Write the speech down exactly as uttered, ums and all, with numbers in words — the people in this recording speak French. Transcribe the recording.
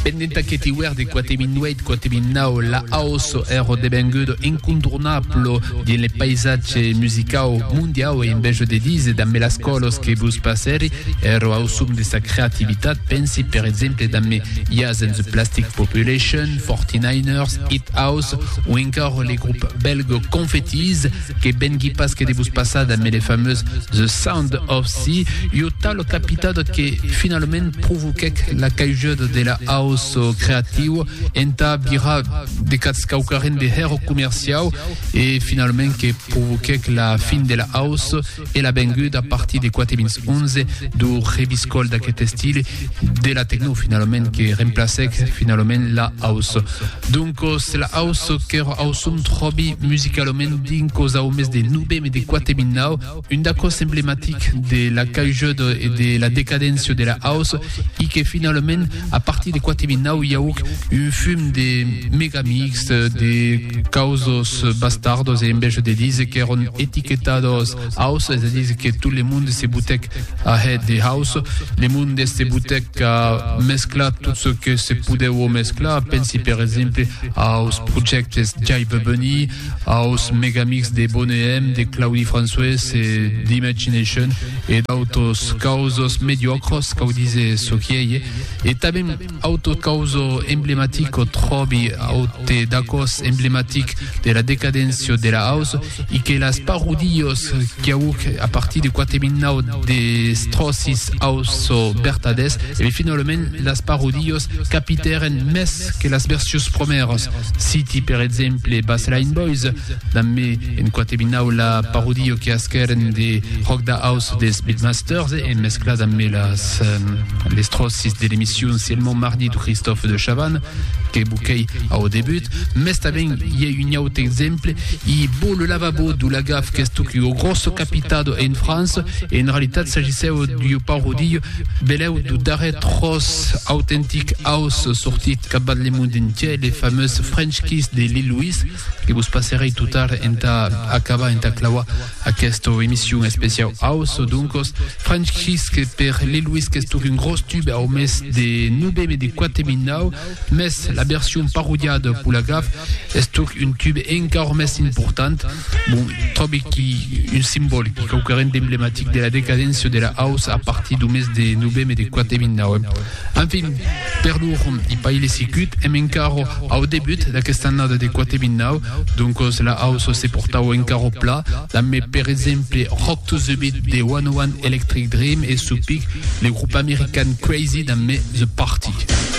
pendenta che ti guardi quate minuet quate minau la house ero de bengudo incontournable delle paesaggi musicali mondiali e invece de dise da me la scolos che bus passeri ero ausum de sa creatività pensi per esempio da me Yaz and the Plastic Population, forty-niners, Hit House ou encore les groupes belges Confettis che ben ghi pas che de bus passà da me les fameuses The Sound of Sea io talo capitato che finalmente provoquec la caijode de la house creativo enta bira de catskaucaren de hero commercial et finalement che provoquec la fin de la house et la bengude a partir de quatre mille onze do reviscol d'aquest stile de la techno finalement che remplacec finalement la house donc c'est la house che housum trobi musicalment din cosa au mes de nube mais de quatre mille now une d'accord emblématique de la caijode et de la décadence de la house et que finalement à partir de quatre mille now il y a eu une fume de megamix de causos bastardos et en vez de dire que eran etiquetados house c'est-à-dire que tout le monde se boutec à head de house le monde se boutec à mescler tout ce que se pouvait mescler pensi par exemple house project Jive Bunny house megamix de Bonhomme de Claudie François et d'Imagination et d'autres causos mediocres comme disait Sokieye et también auto causo emblematico trobi aute dacos emblematiques de la décadence de la house et que las parodios qui a eu à partir de quatre mille now de Strossis house bertades et finalement las parodios capiteren mes que las versions primeras citi per exemple Bassline Boys dans me en quatre mille now la parodio qui askeren de Rock da House des Speedmasters et mescla dans me las um, les Strossis de l'émission seulement mardi de Christophe de Chavannes che bouquet au début mais también il y a une autre exemple et beau le lavabo de la gaffe que est au grosso capitado en France et en réalité s'agissait du parodio beleu de d'arrêt tros authentique house sorti cabal le monde entier les fameuses French Kiss de Lil Louis que vous passerez tout tard en ta acaba en ta clava à cette émission spéciale house donc French Kiss que per Lil Louis que est une grosse tube au mes de nube mais de quatre mille now mais la version parodiade pour la gaffe est une tube encore plus importante bon trobi qui une symbole qui concurrent d'emblématique de la décadence de la house à partir du mes de nube mais de quatre mille now enfin per lur il paye les circuits et encore au début de cette année de quatre mille now donc la house c'est portao encore plat là mais par exemple Rock to the Beat de one oh one Electric Dream et Supik le groupe américain Crazy dans The Party.